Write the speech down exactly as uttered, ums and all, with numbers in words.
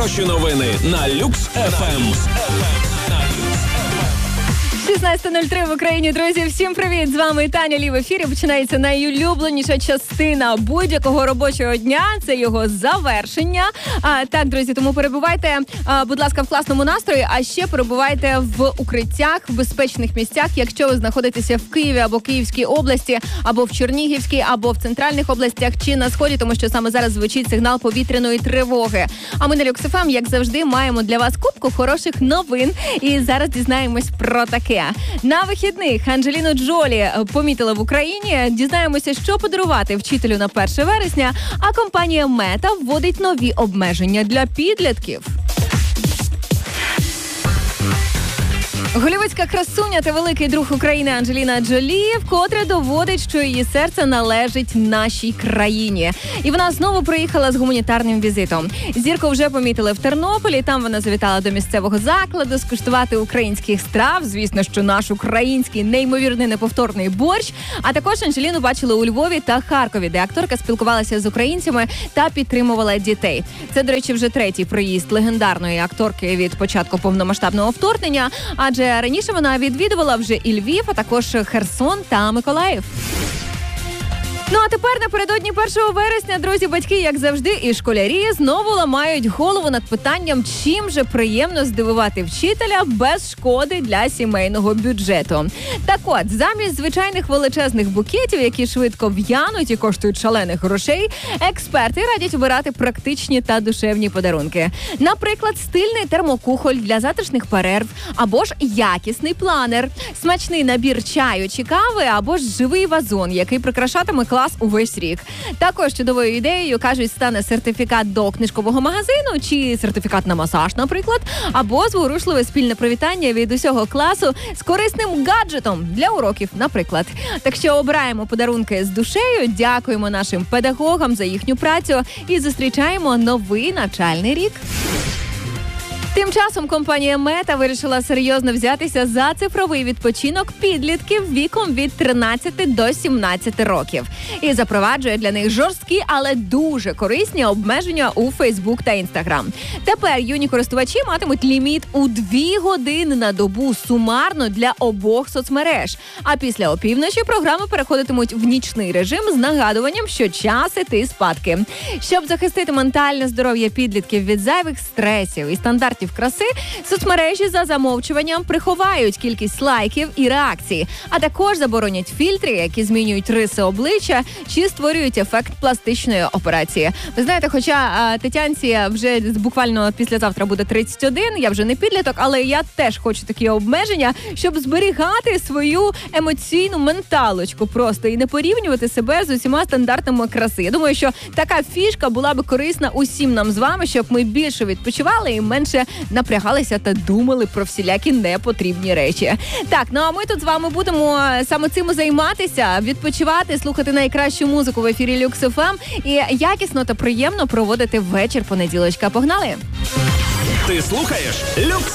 Хороші новини на Люкс еф ем. шістнадцята нуль три в Україні, друзі, всім привіт! З вами Таня Лі в ефірі. Починається найулюбленіша частина будь-якого робочого дня. Це його завершення. А, так, друзі, тому перебувайте, а, будь ласка, в класному настрої, а ще перебувайте в укриттях, в безпечних місцях, якщо ви знаходитеся в Києві або Київській області, або в Чернігівській, або в центральних областях, чи на Сході, тому що саме зараз звучить сигнал повітряної тривоги. А ми на Люкс еф ем, як завжди, маємо для вас купку хороших новин. І зараз дізнаємось про таке. На вихідних Анджеліну Джолі помітили в Україні. Дізнаємося, що подарувати вчителю на перше вересня, а компанія Мета вводить нові обмеження для підлітків. Голлівудська красуня та великий друг України Анджеліна Джолі вкотре доводить, що її серце належить нашій країні. І вона знову приїхала з гуманітарним візитом. Зірку вже помітили в Тернополі, там вона завітала до місцевого закладу скуштувати українських страв, звісно, що наш український неймовірний неповторний борщ. А також Анджеліну бачили у Львові та Харкові, де акторка спілкувалася з українцями та підтримувала дітей. Це, до речі, вже третій приїзд легендарної акторки від початку повномасштабного вторгнення, адже раніше вона відвідувала вже і Львів, а також Херсон та Миколаїв. Ну а тепер напередодні першого вересня, друзі, батьки, як завжди, і школярі знову ламають голову над питанням, чим же приємно здивувати вчителя без шкоди для сімейного бюджету. Так от, замість звичайних величезних букетів, які швидко в'януть і коштують шалених грошей, експерти радять обирати практичні та душевні подарунки. Наприклад, стильний термокухоль для затишних перерв, або ж якісний планер, смачний набір чаю чи кави, або ж живий вазон, який прикрашатиме клас увесь рік. Також чудовою ідеєю, кажуть, стане сертифікат до книжкового магазину чи сертифікат на масаж, наприклад, або зворушливе спільне привітання від усього класу з корисним гаджетом для уроків, наприклад. Так що обираємо подарунки з душею, дякуємо нашим педагогам за їхню працю і зустрічаємо новий навчальний рік. Тим часом компанія Мета вирішила серйозно взятися за цифровий відпочинок підлітків віком від тринадцяти до сімнадцяти років. І запроваджує для них жорсткі, але дуже корисні обмеження у Фейсбук та Інстаграм. Тепер юні користувачі матимуть ліміт у дві години на добу сумарно для обох соцмереж. А після опівночі програми переходитимуть в нічний режим з нагадуванням, що час іти спадки. Щоб захистити ментальне здоров'я підлітків від зайвих стресів і стандартів краси, соцмережі за замовчуванням приховають кількість лайків і реакцій, а також заборонять фільтри, які змінюють риси обличчя чи створюють ефект пластичної операції. Ви знаєте, хоча а, Тетянці вже буквально післязавтра буде тридцять один, я вже не підліток, але я теж хочу такі обмеження, щоб зберігати свою емоційну менталочку просто і не порівнювати себе з усіма стандартами краси. Я думаю, що така фішка була би корисна усім нам з вами, щоб ми більше відпочивали і менше напрягалися та думали про всілякі непотрібні речі. Так, ну а ми тут з вами будемо саме цим займатися, відпочивати, слухати найкращу музику в ефірі Люкс еф ем і якісно та приємно проводити вечір понеділочка. Погнали! Ти слухаєш Люкс